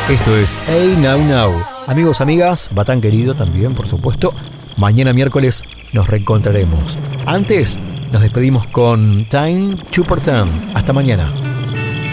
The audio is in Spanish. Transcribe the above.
Esto es Hey Now Now. Amigos, amigas, Batán querido también, por supuesto. Mañana miércoles nos reencontraremos. Antes, nos despedimos con Time to Pretend. Hasta mañana.